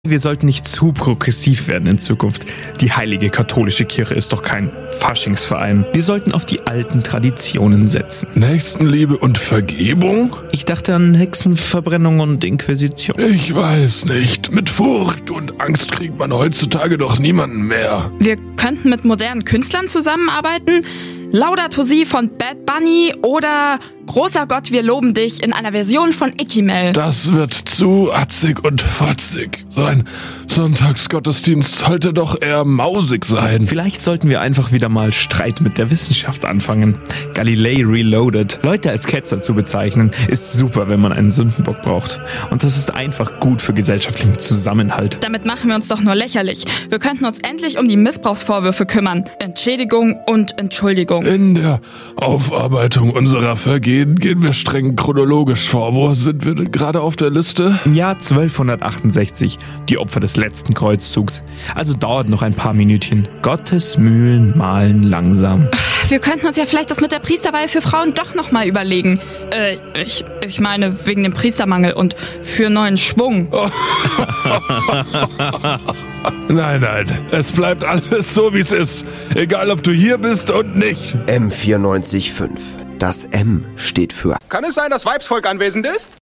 Wir sollten nicht zu progressiv werden in Zukunft. Die heilige katholische Kirche ist doch kein Faschingsverein. Wir sollten auf die alten Traditionen setzen. Nächstenliebe und Vergebung? Ich dachte an Hexenverbrennung und Inquisition. Ich weiß nicht. Mit Furcht und Angst kriegt man heutzutage doch niemanden mehr. Wir könnten mit modernen Künstlern zusammenarbeiten. Laudato Si von Bad Bunny oder Großer Gott, wir loben dich in einer Version von Ikimel. Das wird zu atzig und fotzig. So ein Sonntagsgottesdienst sollte doch eher mausig sein. Vielleicht sollten wir einfach wieder mal Streit mit der Wissenschaft anfangen. Galilei Reloaded. Leute als Ketzer zu bezeichnen, ist super, wenn man einen Sündenbock braucht. Und das ist einfach gut für gesellschaftlichen Zusammenhalt. Damit machen wir uns doch nur lächerlich. Wir könnten uns endlich um die Missbrauchsvorwürfe kümmern. Entschädigung und Entschuldigung. In der Aufarbeitung unserer Vergehen gehen wir streng chronologisch vor. Wo sind wir denn gerade auf der Liste? Im Jahr 1268, die Opfer des letzten Kreuzzugs. Also dauert noch ein paar Minütchen. Gottes Mühlen mahlen langsam. Wir könnten uns ja vielleicht das mit der Priesterweihe für Frauen doch nochmal überlegen. Ich meine, wegen dem Priestermangel und für neuen Schwung. Nein, es bleibt alles so, wie es ist. Egal, ob du hier bist und nicht. M94.5. Das M steht für... Kann es sein, dass Weibsvolk anwesend ist?